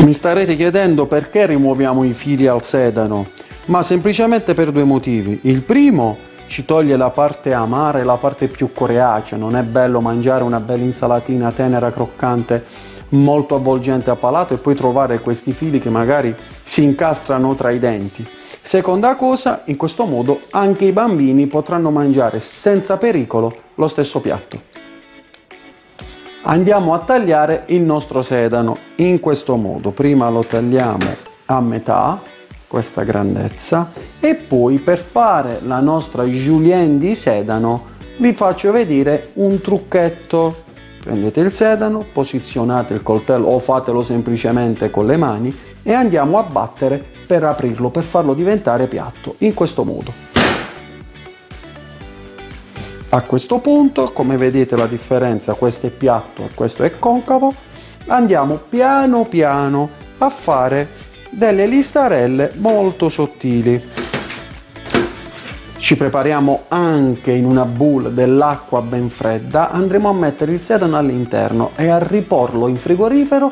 Mi starete chiedendo perché rimuoviamo i fili al sedano, ma semplicemente per due motivi. Il primo, ci toglie la parte amara e la parte più coriacea, non è bello mangiare una bella insalatina tenera, croccante, molto avvolgente a palato e poi trovare questi fili che magari si incastrano tra i denti. Seconda cosa, in questo modo anche i bambini potranno mangiare senza pericolo lo stesso piatto. Andiamo a tagliare il nostro sedano in questo modo. Prima lo tagliamo a metà, questa grandezza, e poi per fare la nostra julienne di sedano vi faccio vedere un trucchetto. Prendete il sedano, posizionate il coltello o fatelo semplicemente con le mani e andiamo a battere per aprirlo, per farlo diventare piatto, in questo modo. A questo punto, come vedete la differenza, questo è piatto e questo è concavo, andiamo piano piano a fare delle listarelle molto sottili. Ci prepariamo anche in una bowl dell'acqua ben fredda, andremo a mettere il sedano all'interno e a riporlo in frigorifero